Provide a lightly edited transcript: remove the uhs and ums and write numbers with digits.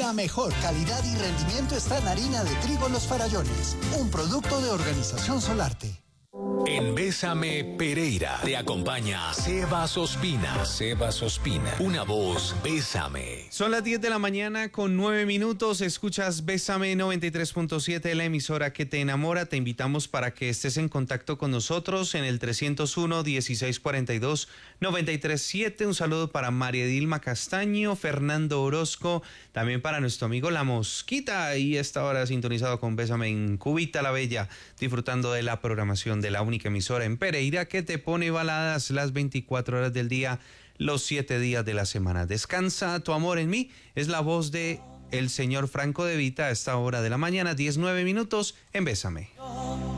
La mejor calidad y rendimiento está en harina de trigo Los Farallones, un producto de Organización Solarte. En Bésame Pereira te acompaña Sebas Ospina. Sebas Ospina, una voz Bésame. Son las 10 de la mañana con 9 minutos. Escuchas Bésame 93.7, la emisora que te enamora. Te invitamos para que estés en contacto con nosotros en el 301-1642-937. Un saludo para María Dilma Castaño, Fernando Orozco, también para nuestro amigo La Mosquita. Y esta hora sintonizado con Bésame en Cubita la Bella, disfrutando de la programación de la única emisora en Pereira que te pone baladas las 24 horas del día, los 7 días de la semana. Descansa tu amor en mí, es la voz de el señor Franco De Vita a esta hora de la mañana, 19 minutos en Bésame.